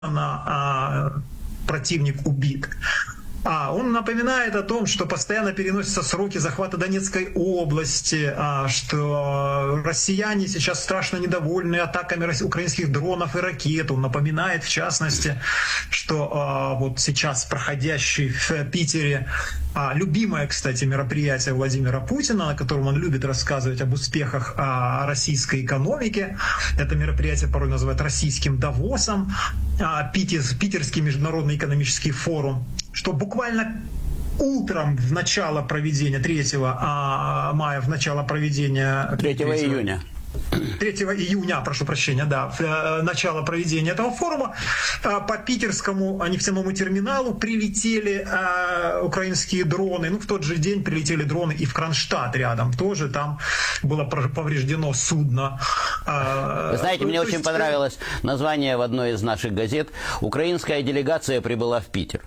противник убит. Он напоминает о том, что постоянно переносятся сроки захвата Донецкой области, что россияне сейчас страшно недовольны атаками украинских дронов и ракет. Он напоминает, в частности, что вот сейчас проходящий в Питере любимое, кстати, мероприятие Владимира Путина, на котором он любит рассказывать об успехах российской экономики. Это мероприятие порой называют российским Давосом, Питерский международный экономический форум, что буквально утром в начало проведения 3 мая, в начало проведения... 3 июня. 3 июня, прошу прощения, да, в начало проведения этого форума по питерскому нефтяному терминалу прилетели украинские дроны. В тот же день прилетели дроны и в Кронштадт рядом тоже. Там было повреждено судно. Вы знаете, мне очень понравилось название в одной из наших газет. Украинская делегация прибыла в Питер.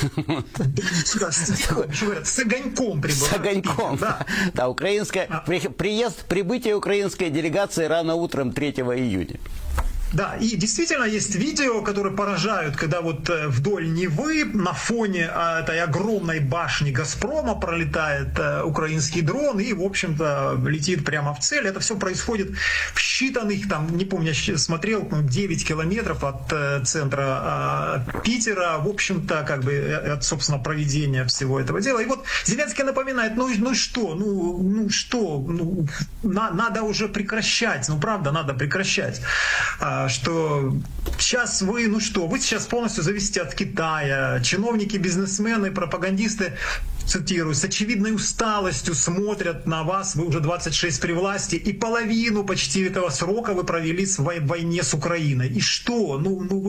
С огоньком прибыла. С огоньком. Да, прибытие украинской делегации рано утром 3 июня. Да, и действительно есть видео, которые поражают, когда вот вдоль Невы на фоне этой огромной башни «Газпрома» пролетает украинский дрон и, в общем-то, летит прямо в цель. Это все происходит в считанных, там, не помню, я смотрел, 9 километров от центра Питера, в общем-то, как бы от, собственно, проведения всего этого дела. И вот Зеленский напоминает, надо уже прекращать, правда, надо прекращать. Что сейчас вы сейчас полностью зависите от Китая. Чиновники, бизнесмены, пропагандисты, цитирую, с очевидной усталостью смотрят на вас, вы уже 26 при власти, и половину почти этого срока вы провели в войне с Украиной. И что?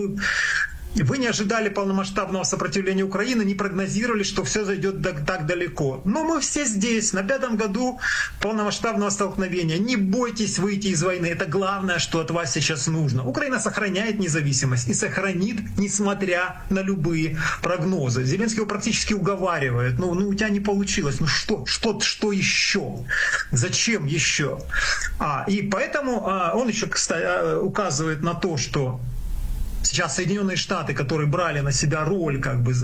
Вы не ожидали полномасштабного сопротивления Украины, не прогнозировали, что все зайдет так далеко. Но мы все здесь, на 5-м году полномасштабного столкновения. Не бойтесь выйти из войны. Это главное, что от вас сейчас нужно. Украина сохраняет независимость и сохранит, несмотря на любые прогнозы. Зеленский его практически уговаривает. У тебя не получилось. Что еще? Зачем еще? И поэтому он еще, кстати, указывает на то, что сейчас Соединенные Штаты, которые брали на себя роль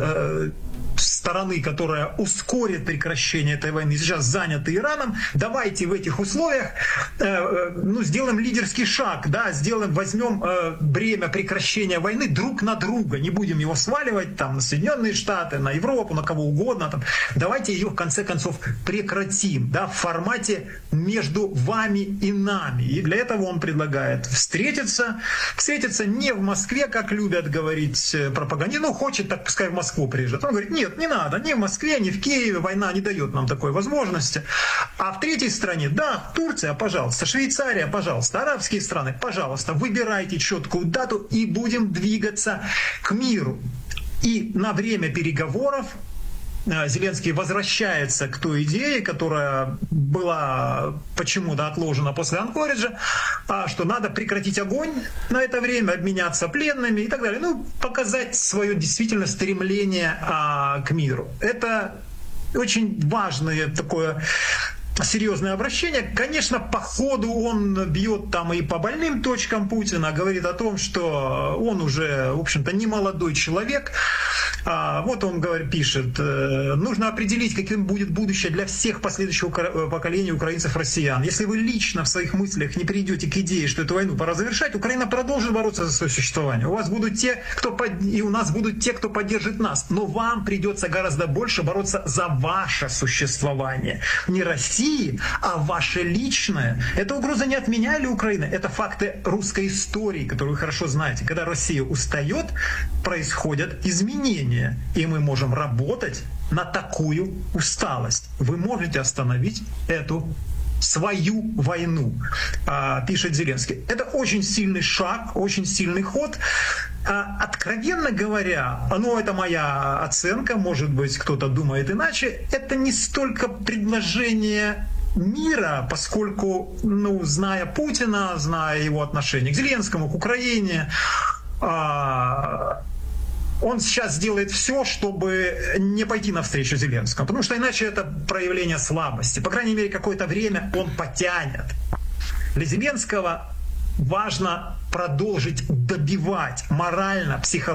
стороны, которая ускорит прекращение этой войны, сейчас заняты Ираном, давайте в этих условиях сделаем лидерский шаг, возьмем бремя прекращения войны друг на друга, не будем его сваливать на Соединенные Штаты, на Европу, на кого угодно, давайте ее в конце концов прекратим, в формате между вами и нами. И для этого он предлагает встретиться не в Москве, как любят говорить пропагандисты, хочет, так пускай в Москву приезжает. Он говорит, нет, не надо, ни в Москве, ни в Киеве, война не дает нам такой возможности. А в третьей стране, Турция, пожалуйста, Швейцария, пожалуйста, арабские страны, пожалуйста, выбирайте четкую дату и будем двигаться к миру. И на время переговоров Зеленский возвращается к той идее, которая была почему-то отложена после Анкориджа, что надо прекратить огонь на это время, обменяться пленными и так далее. Показать свое действительно стремление к миру. Это очень важное такое серьезное обращение. Конечно, по ходу он бьет и по больным точкам Путина, говорит о том, что он уже, в общем-то, не молодой человек. Вот он пишет, нужно определить, каким будет будущее для всех последующих поколений украинцев и россиян. Если вы лично в своих мыслях не придете к идее, что эту войну пора завершать, Украина продолжит бороться за свое существование. У вас будут те, и у нас будут те, кто поддержит нас. Но вам придется гораздо больше бороться за ваше существование. Не России, а ваше личное. Эта угроза не от меня или Украины. Это факты русской истории, которую вы хорошо знаете. Когда Россия устает, происходят изменения. И мы можем работать на такую усталость. Вы можете остановить эту свою войну, пишет Зеленский. Это очень сильный шаг, очень сильный ход. Откровенно говоря, это моя оценка, может быть, кто-то думает иначе, это не столько предложение мира, поскольку, зная Путина, зная его отношение к Зеленскому, к Украине, он сейчас делает все, чтобы не пойти навстречу Зеленскому, потому что иначе это проявление слабости. По крайней мере, какое-то время он потянет. Для Зеленского важно продолжить добивать морально, психологически